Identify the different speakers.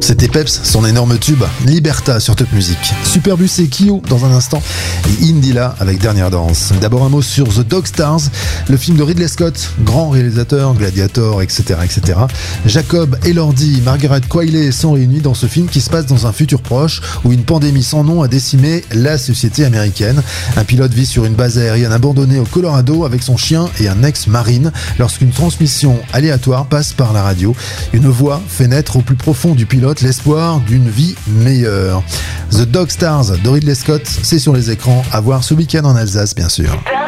Speaker 1: C'était Peps, son énorme tube, Liberta sur Top Music. Superbus et Kyo dans un instant, et Indila avec Dernière Danse. D'abord un mot sur The Dog Stars, le film de Ridley Scott, grand réalisateur, Gladiator, etc. etc. Jacob Elordi, Margaret Qualley sont réunis dans ce film qui se passe dans un futur proche où une pandémie sans nom a décimé la société américaine. Un pilote vit sur une base aérienne abandonnée au Colorado avec son chien et un ex-marine lorsqu'une transmission aléatoire passe par la radio. Une voix fait naître au plus profond du pilote l'espoir d'une vie meilleure. The Dog Stars de Ridley Scott, c'est sur les écrans, à voir ce week-end en Alsace bien sûr.